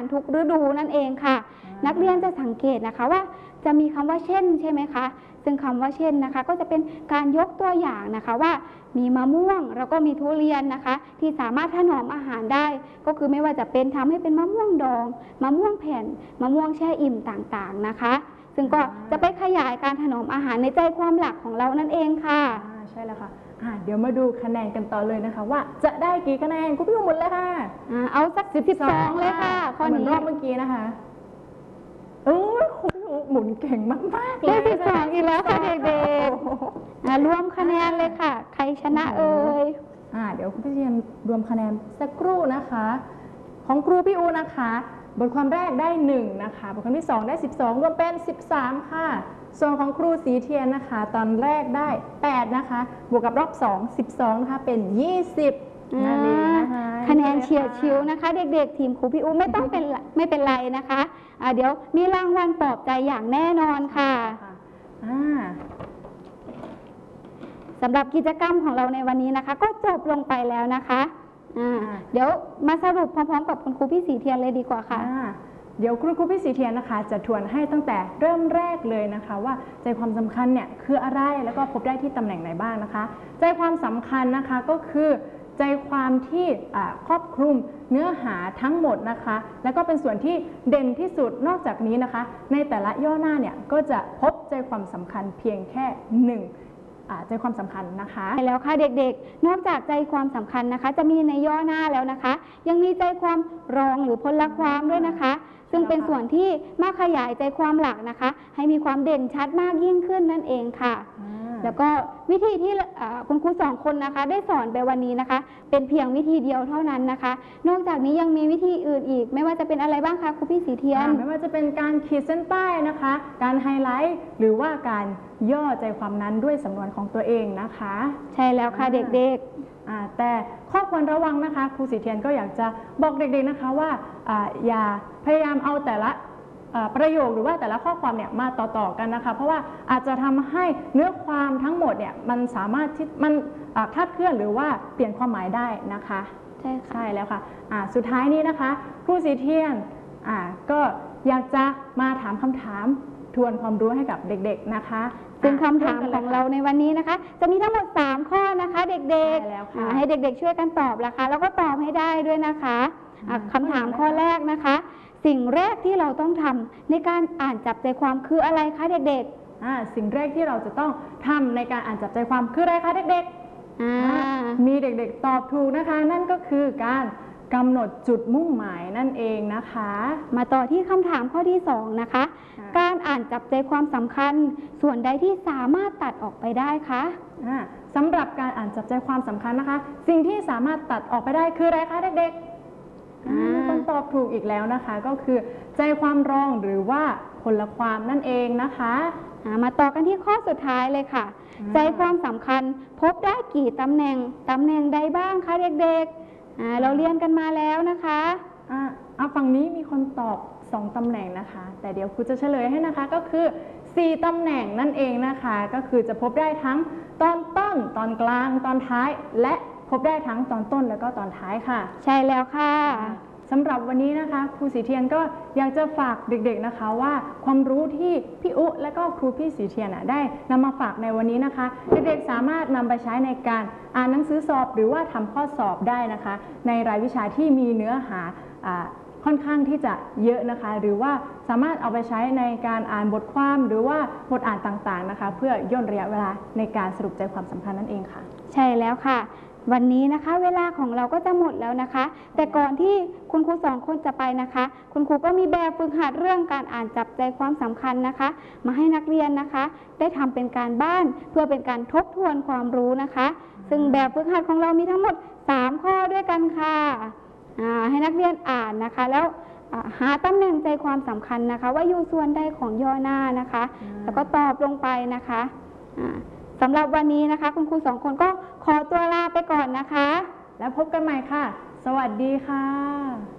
ทุกฤดูนั่นเองค่ะนักเรียนจะสังเกตนะคะว่าจะมีคำว่าเช่นใช่ไหมคะซึ่งคำว่าเช่นนะคะก็จะเป็นการยกตัวอย่างนะคะว่ามีมะม่วงแล้วก็มีทุเรียนนะคะที่สามารถถนอมอาหารได้ก็คือไม่ว่าจะเป็นทำให้เป็นมะม่วงดองมะม่วงแผ่นมะม่วงแช่อิ่มต่างๆนะคะซึ่งก็จะไปขยายการถนอมอาหารในใจความหลักของเรานั่นเองค่ะใช่แล้วค่ะเดี๋ยวมาดูคะแนนกันต่อเลยนะคะว่าจะได้กี่คะแนนคุณพี่หมุนเลยค่ะเอาสัก12เลยค่ะข้อนี้เหมือนรอบเมื่อกี้นะคะคุณหมุนเก่งมากๆเลยได้12อีกแล้วค่ะเด็กๆรวมคะแนนเลยค่ะใครชนะเอ่ยเดี๋ยวคุณพี่เรียนรวมคะแนนสักครู่นะคะของครูพี่อูนะคะบทความแรกได้1นะคะบทความที่2ได้12รวมเป็น13ค่ะส่วนของครูสีเทียนนะคะตอนแรกได้8นะคะบวกกับรอบ2 12นะคะเป็น20นั่นเองนะคะคะแนนเฉียดชิวนะคะเด็กๆทีมครูพี่อูไม่เป็นไรนะคะเดี๋ยวมีรางวัลปลอบใจอย่างแน่นอนค่ะสำหรับกิจกรรมของเราในวันนี้นะคะก็จบลงไปแล้วนะคะเดี๋ยวมาสรุปพร้อมๆกับคุณครูพี่สีเทียนเลยดีกว่าค่ะเดี๋ยวคุณครูพี่สีเทียนนะคะจะทวนให้ตั้งแต่เริ่มแรกเลยนะคะว่าใจความสำคัญเนี่ยคืออะไรแล้วก็พบได้ที่ตำแหน่งไหนบ้างนะคะใจความสำคัญนะคะก็คือใจความที่ครอบคลุมเนื้อหาทั้งหมดนะคะแล้วก็เป็นส่วนที่เด่นที่สุดนอกจากนี้นะคะในแต่ละย่อหน้าเนี่ยก็จะพบใจความสำคัญเพียงแค่ใจความสำคัญนะคะใช่แล้วค่ะเด็กๆนอกจากใจความสำคัญนะคะจะมีในย่อหน้าแล้วนะคะยังมีใจความรองหรือพลความด้วยนะคะซึ่งเป็นส่วนที่มาขยายใจความหลักนะคะให้มีความเด่นชัดมากยิ่งขึ้นนั่นเองค่ะแล้วก็วิธีที่คุณครู2คนนะคะได้สอนไปวันนี้นะคะเป็นเพียงวิธีเดียวเท่านั้นนะคะนอกจากนี้ยังมีวิธีอื่นอีกไม่ว่าจะเป็นอะไรบ้างคะครูพี่สีเทียนไม่ว่าจะเป็นการขีดเส้นใต้นะคะการไฮไลท์หรือว่าการย่อใจความนั้นด้วยสำนวนของตัวเองนะคะใช่แล้วค่ะเด็กๆแต่ข้อควรระวังนะคะครูสีเทียนก็อยากจะบอกเด็กๆนะคะว่าอย่าพยายามเอาแต่ละประโยคหรือว่าแต่ละข้อความเนี่ยมาต่อกันนะคะเพราะว่าอาจจะทำให้เนื้อความทั้งหมดเนี่ยมันสามารถที่มันคลาดเคลื่อนหรือว่าเปลี่ยนความหมายได้นะคะใช่แล้วค่ะสุดท้ายนี้นะคะครูสีเทียนก็อยากจะมาถามคำถามทวนความรู้ให้กับเด็กๆนะคะซึ่งคำถามของเราในวันนี้นะคะจะมีทั้งหมด3ข้อนะคะเด็กๆให้เด็กๆช่วยกันตอบนะคะแล้วก็ตอบให้ได้ด้วยนะคะคำถามข้อแรกนะคะสิ่งแรกที่เราต้องทำในการอ่านจับใจความคืออะไรคะเด็กๆสิ่งแรกที่เราจะต้องทำในการอ่านจับใจความคืออะไรคะเด็กๆมีเด็กๆตอบถูกนะคะนั่นก็คือการกำหนดจุดมุ่งหมายนั่นเองนะคะมาต่อที่คำถามข้อที่2นะคะการอ่านจับใจความสำคัญส่วนใดที่สามารถตัดออกไปได้คะสำหรับการอ่านจับใจความสำคัญนะคะสิ่งที่สามารถตัดออกไปได้คืออะไรคะเด็กๆคนตอบถูกอีกแล้วนะคะก็คือใจความรองหรือว่าพลความนั่นเองนะคะมาต่อกันที่ข้อสุดท้ายเลยค่ะใจความสำคัญพบได้กี่ตำแหน่งใดบ้างคะเด็กๆเราเรียนกันมาแล้วนะคะฝั่งนี้มีคนตอบ2ตำแหน่งนะคะแต่เดี๋ยวครูจะเฉลยให้นะคะก็คือ4ตำแหน่งนั่นเองนะคะก็คือจะพบได้ทั้งตอนต้นตอนกลางตอนท้ายและพบได้ทั้งตอนต้นแล้วก็ตอนท้ายค่ะใช่แล้วค่ะสำหรับวันนี้นะคะครูสีเทียนก็อยากจะฝากเด็กๆนะคะว่าความรู้ที่พี่อุและก็ครูพี่สีเทียนได้นำมาฝากในวันนี้นะคะเด็กๆสามารถนำไปใช้ในการอ่านหนังสือสอบหรือว่าทำข้อสอบได้นะคะในรายวิชาที่มีเนื้อหาค่อนข้างที่จะเยอะนะคะหรือว่าสามารถเอาไปใช้ในการอ่านบทความหรือว่าบทอ่านต่างๆนะคะเพื่อย่นระยะเวลาในการสรุปใจความสำคัญนั่นเองค่ะใช่แล้วค่ะวันนี้นะคะเวลาของเราก็จะหมดแล้วนะคะแต่ก่อนที่คุณครู2คนจะไปนะคะคุณครูก็มีแบบฝึกหัดเรื่องการอ่านจับใจความสำคัญนะคะมาให้นักเรียนนะคะได้ทำเป็นการบ้านเพื่อเป็นการทบทวนความรู้นะคะซึ่งแบบฝึกหัดของเรามีทั้งหมด3ข้อด้วยกันค่ะให้นักเรียนอ่านนะคะแล้วหาตำแหน่งใจความสำคัญนะคะว่าอยู่ส่วนใดของย่อหน้านะคะแล้วก็ตอบลงไปนะคะสำหรับวันนี้นะคะคุณครู2คนก็ขอตัวลาไปก่อนนะคะแล้วพบกันใหม่ค่ะสวัสดีค่ะ